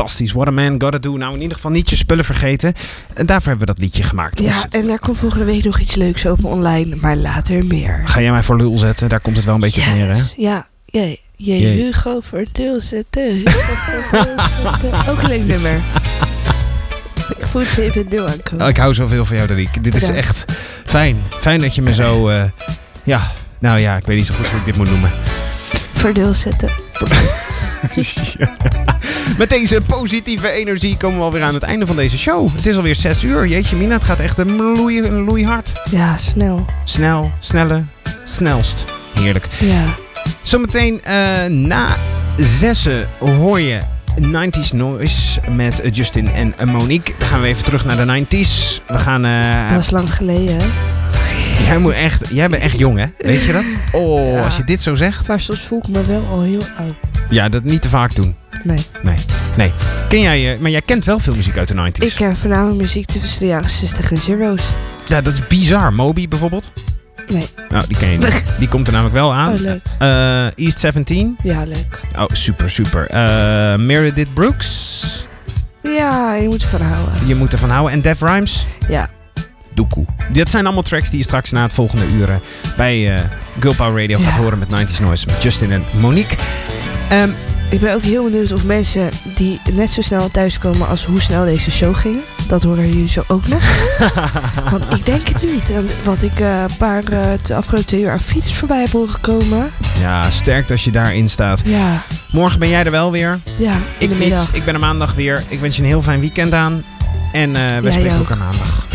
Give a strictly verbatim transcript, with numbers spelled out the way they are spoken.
fantastisch. What a Man Gotta Do. Nou, in ieder geval niet je spullen vergeten. En daarvoor hebben we dat liedje gemaakt. Ja, Ons... en daar komt volgende week nog iets leuks over online. Maar later meer. Ga jij mij voor lul zetten? Daar komt het wel een beetje yes. op neer, hè? Ja, jee. Jee, Jee. Hugo voor deel zetten. Hugo voor deel zetten. Ook een leuk nummer. Ik voel het even deel aankomen. Oh, ik hou zoveel van jou, Dariek. Dit is Bedankt. echt fijn. Fijn dat je me zo... Uh, ja, nou ja, ik weet niet zo goed hoe ik dit moet noemen. Voor deel zetten. Met deze positieve energie komen we alweer aan het einde van deze show. Het is alweer zes uur. Jeetje mina, het gaat echt een loei, een loei hard. Ja, snel. Snel, snelle, snelst. Heerlijk. Ja. Zometeen uh, na zessen hoor je nineties Noise met Justin en Monique. Dan gaan we even terug naar de nineties. We gaan... Uh, Dat was lang geleden, hè? Jij, moet echt, jij bent echt jong, hè? Weet je dat? Oh, Ja. als je dit zo zegt. Maar soms voel ik me wel al heel oud. Ja, dat niet te vaak doen. Nee. Nee, nee. Ken jij, uh, maar jij kent wel veel muziek uit de nineties. Ik ken voornamelijk muziek tussen de jaren zestig en zero's. Ja, dat is bizar. Moby bijvoorbeeld. Nee. Nou, die ken je niet. Die komt er namelijk wel aan. Oh, leuk. Uh, East zeventien. Ja, leuk. Oh, super, super. Uh, Meredith Brooks. Ja, je moet ervan houden. Je moet ervan houden. En Def Rhymes. Ja. Doekoe. Dit zijn allemaal tracks die je straks na het volgende uur uh, bij uh, Girl Power Radio Ja. gaat horen met nineties Noise. Met Justin en Monique. Um, Ik ben ook heel benieuwd of mensen die net zo snel thuiskomen als hoe snel deze show ging. Dat horen jullie zo ook nog. Want ik denk het niet. En wat ik een uh, paar uh, de afgelopen twee uur aan fiets voorbij heb horen komen. Ja, sterk als je daarin staat. Ja. Morgen ben jij er wel weer. Ja, in ik de middag. niet. Ik ben er maandag weer. Ik wens je een heel fijn weekend aan. En uh, we Jij spreken ook. elkaar maandag.